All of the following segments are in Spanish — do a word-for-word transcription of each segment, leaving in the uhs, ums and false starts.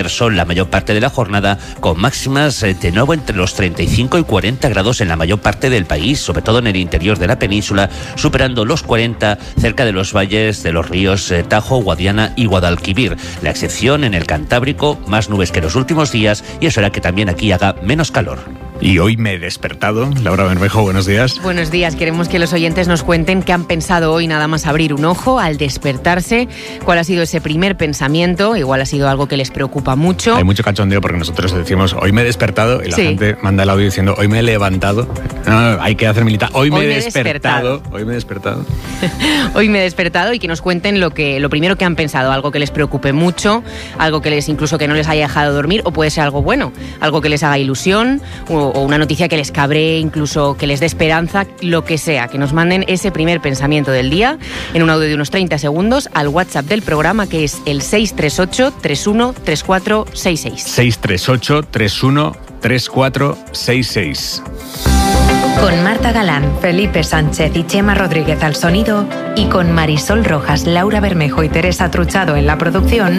sol la mayor parte de la jornada, con máximas de nuevo entre los treinta y cinco y cuarenta grados en la mayor parte del país, sobre todo en el interior de la península, superando los cuarenta cerca de los valles de los ríos Tajo, Guadiana y Guadalquivir. La excepción en el Cantábrico, más nubes que los últimos días, y eso hará que también aquí haga menos calor. Y hoy me he despertado. Laura Bermejo, buenos días. Buenos días. Queremos que los oyentes nos cuenten qué han pensado hoy nada más abrir un ojo al despertarse, cuál ha sido ese primer pensamiento, igual ha sido algo que les preocupa mucho. Hay mucho cachondeo porque nosotros decimos hoy me he despertado y la sí. gente manda el audio diciendo hoy me he levantado. No, no, hay que hacer militar. Hoy, hoy me he despertado. despertado. Hoy me he despertado. Hoy me he despertado y que nos cuenten lo que lo primero que han pensado, algo que les preocupe mucho, algo que les incluso que no les haya dejado dormir, o puede ser algo bueno, algo que les haga ilusión, o, o una noticia que les cabree, incluso que les dé esperanza, lo que sea, que nos manden ese primer pensamiento del día en un audio de unos treinta segundos al WhatsApp del programa, que es el seis tres ocho, tres uno tres cuatro seis seis. seis tres ocho, tres uno tres cuatro seis seis. Con Marta Galán, Felipe Sánchez y Chema Rodríguez al sonido, y con Marisol Rojas, Laura Bermejo y Teresa Truchado en la producción,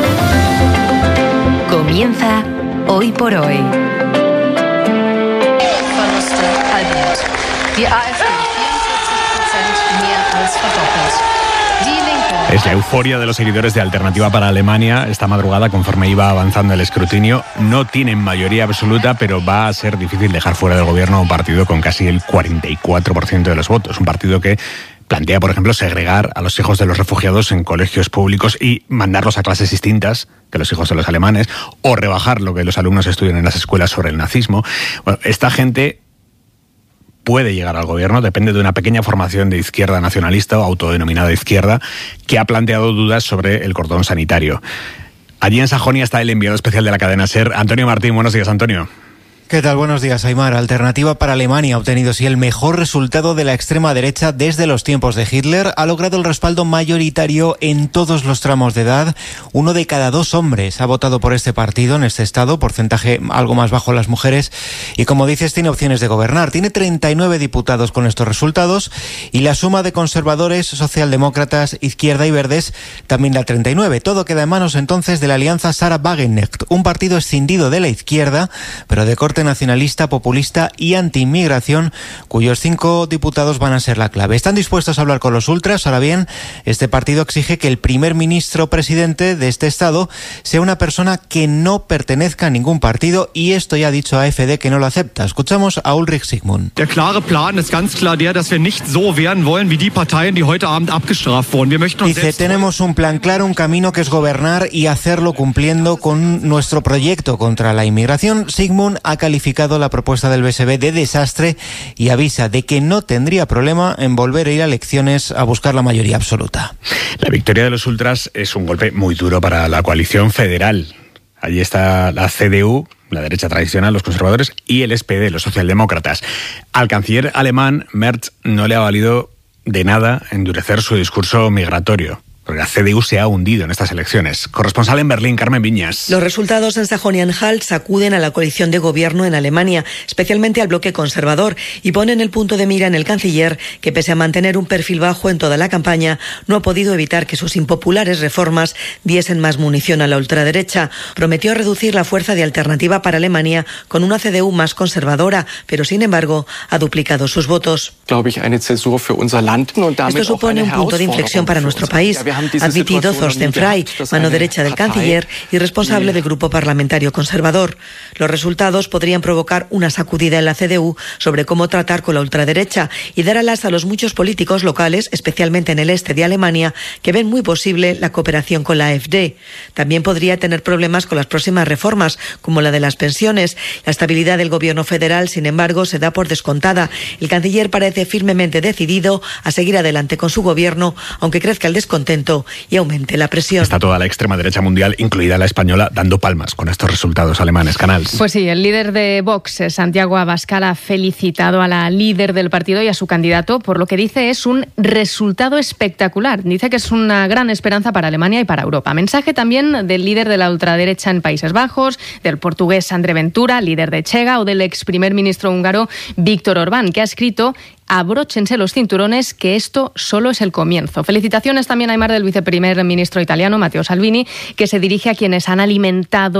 comienza Hoy por Hoy. Es la euforia de los seguidores de Alternativa para Alemania esta madrugada conforme iba avanzando el escrutinio. No tienen mayoría absoluta, pero va a ser difícil dejar fuera del gobierno a un partido con casi el cuarenta y cuatro por ciento de los votos. Un partido que plantea, por ejemplo, segregar a los hijos de los refugiados en colegios públicos y mandarlos a clases distintas que los hijos de los alemanes, o rebajar lo que los alumnos estudian en las escuelas sobre el nazismo. Bueno, esta gente puede llegar al gobierno, depende de una pequeña formación de izquierda nacionalista o autodenominada izquierda que ha planteado dudas sobre el cordón sanitario. Allí en Sajonia está el enviado especial de la cadena SER, Antonio Martín. Buenos días, Antonio. ¿Qué tal? Buenos días, Aimar. Alternativa para Alemania ha obtenido sí el mejor resultado de la extrema derecha desde los tiempos de Hitler. Ha logrado el respaldo mayoritario en todos los tramos de edad. Uno de cada dos hombres ha votado por este partido en este estado, porcentaje algo más bajo las mujeres. Y como dices, tiene opciones de gobernar. Tiene treinta y nueve diputados con estos resultados y la suma de conservadores, socialdemócratas, izquierda y verdes también da treinta y nueve. Todo queda en manos entonces de la alianza Sarah Wagenknecht, un partido escindido de la izquierda, pero de corte nacionalista, populista y anti-inmigración, cuyos cinco diputados van a ser la clave. Están dispuestos a hablar con los ultras. Ahora bien, este partido exige que el primer ministro presidente de este estado sea una persona que no pertenezca a ningún partido, y esto ya ha dicho a AfD que no lo acepta. Escuchamos a Ulrich Sigmund. Der klare Plan ist ganz klar der, dass wir nicht so werden wollen wie die Parteien, die heute Abend abgestraft wurden. Wir möchten uns Dice, tenemos un plan claro, un camino que es gobernar y hacerlo cumpliendo con nuestro proyecto contra la inmigración. Sigmund ha calificado la propuesta del B S B de desastre y avisa de que no tendría problema en volver a ir a elecciones a buscar la mayoría absoluta. La victoria de los ultras es un golpe muy duro para la coalición federal. Allí está la C D U, la derecha tradicional, los conservadores, y el S P D, los socialdemócratas. Al canciller alemán, Merz, no le ha valido de nada endurecer su discurso migratorio, porque la C D U se ha hundido en estas elecciones. Corresponsal en Berlín, Carmen Viñas. Los resultados en Sajonia-Anhalt sacuden a la coalición de gobierno en Alemania, especialmente al bloque conservador, y ponen el punto de mira en el canciller, que pese a mantener un perfil bajo en toda la campaña, no ha podido evitar que sus impopulares reformas diesen más munición a la ultraderecha. Prometió reducir la fuerza de Alternativa para Alemania con una C D U más conservadora, pero sin embargo ha duplicado sus votos. Esto supone un punto de inflexión para nuestro país, ha admitido Thorsten Frey, mano derecha del canciller y responsable del grupo parlamentario conservador. Los resultados podrían provocar una sacudida en la C D U sobre cómo tratar con la ultraderecha y dar alas a los muchos políticos locales, especialmente en el este de Alemania, que ven muy posible la cooperación con la AfD. También podría tener problemas con las próximas reformas, como la de las pensiones. La estabilidad del gobierno federal, sin embargo, se da por descontada. El canciller parece firmemente decidido a seguir adelante con su gobierno, aunque crezca el descontento y aumente la presión. Está toda la extrema derecha mundial, incluida la española, dando palmas con estos resultados alemanes. Canals. Pues sí, el líder de Vox, Santiago Abascal, ha felicitado a la líder del partido y a su candidato por lo que dice es un resultado espectacular. Dice que es una gran esperanza para Alemania y para Europa. Mensaje también del líder de la ultraderecha en Países Bajos, del portugués André Ventura, líder de Chega, o del ex primer ministro húngaro Víctor Orbán, que ha escrito: abróchense los cinturones, que esto solo es el comienzo. Felicitaciones también a Aymar del viceprimer ministro italiano, Matteo Salvini, que se dirige a quienes han alimentado